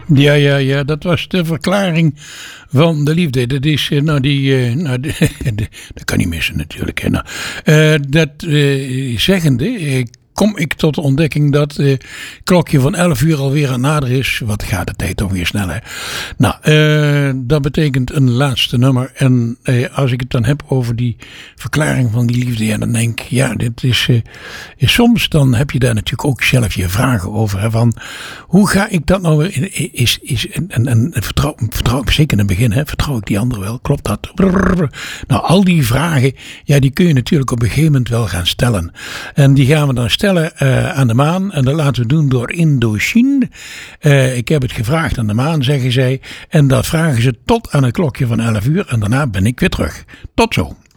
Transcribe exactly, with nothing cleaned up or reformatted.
Ja, ja, ja, dat was de verklaring van de liefde. Dat is, uh, nou, die, uh, nou, de, de, dat kan niet missen natuurlijk. Hè. Nou, uh, dat uh, zeggende, uh, kom ik tot de ontdekking dat het uh, klokje van elf uur alweer aan het nader is. Wat gaat de tijd toch weer snel, hè? Nou, uh, dat betekent een laatste nummer. En uh, als ik het dan heb over die verklaring van die liefde, ja, dan denk ik, ja, dit is, uh, is soms dan heb je daar natuurlijk ook zelf je vragen over. Hè, van, hoe ga ik dat nou weer, is, is, en, en vertrouw, vertrouw ik zeker in het begin, hè, vertrouw ik die andere wel, klopt dat? Brrr. Nou, al die vragen, ja, die kun je natuurlijk op een gegeven moment wel gaan stellen. En die gaan we dan stellen Uh, aan de maan. En dat laten we doen door Indochine. Uh, ik heb het gevraagd aan de maan, zeggen zij. En dat vragen ze tot aan het klokje van elf uur. En daarna ben ik weer terug. Tot zo.